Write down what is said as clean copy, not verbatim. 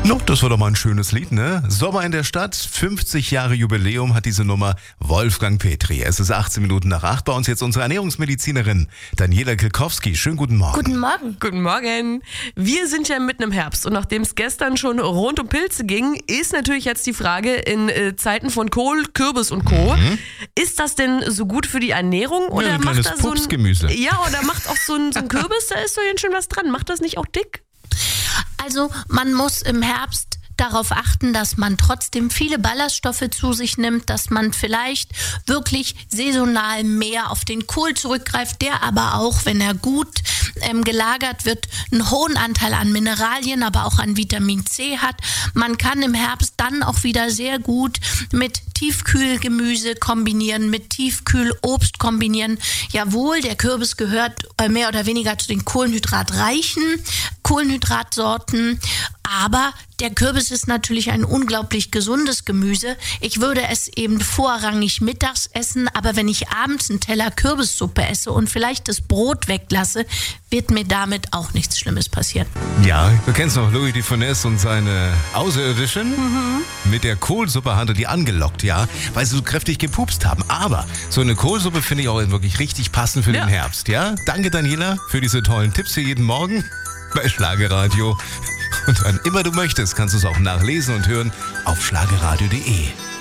No, das war doch mal ein schönes Lied, ne? Sommer in der Stadt, 50 Jahre Jubiläum hat diese Nummer Wolfgang Petri. Es ist 18 Minuten nach 8. Bei uns jetzt unsere Ernährungsmedizinerin Daniela Kilkowski. Schönen guten Morgen. Guten Morgen. Guten Morgen. Wir sind ja mitten im Herbst und nachdem es gestern schon rund um Pilze ging, ist natürlich jetzt die Frage in Zeiten von Kohl, Kürbis und Co. Ist das denn so gut für die Ernährung? Oder ein macht kleines da so Pupsgemüse. Ja, oder macht auch so ein Kürbis, da ist so ganz schön was dran. Macht das nicht auch dick? Also man muss im Herbst darauf achten, dass man trotzdem viele Ballaststoffe zu sich nimmt, dass man vielleicht wirklich saisonal mehr auf den Kohl zurückgreift, der aber auch, wenn er gut gelagert wird, einen hohen Anteil an Mineralien, aber auch an Vitamin C hat. Man kann im Herbst dann auch wieder sehr gut mit Tiefkühlgemüse kombinieren, mit Tiefkühlobst kombinieren. Jawohl, der Kürbis gehört mehr oder weniger zu den kohlenhydratreichen Kohlenhydratsorten, aber der Kürbis ist natürlich ein unglaublich gesundes Gemüse. Ich würde es eben vorrangig mittags essen, aber wenn ich abends einen Teller Kürbissuppe esse und vielleicht das Brot weglasse, wird mir damit auch nichts Schlimmes passieren. Ja, du kennst noch Louis de Funès und seine Außerirdischen. Mit der Kohlsuppe hat er die angelockt, ja, weil sie so kräftig gepupst haben. Aber so eine Kohlsuppe finde ich auch wirklich richtig passend für den Herbst, ja? Danke, Daniela, für diese tollen Tipps hier jeden Morgen bei Schlagerradio. Und wann immer du möchtest, kannst du es auch nachlesen und hören auf schlagerradio.de.